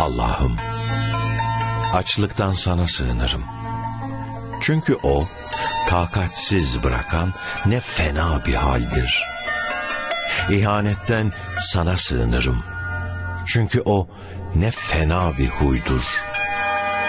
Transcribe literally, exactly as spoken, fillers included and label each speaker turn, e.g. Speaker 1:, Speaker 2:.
Speaker 1: Allah'ım, açlıktan sana sığınırım. Çünkü o, takatsiz bırakan ne fena bir haldir. İhanetten sana sığınırım. Çünkü o ne fena bir huydur.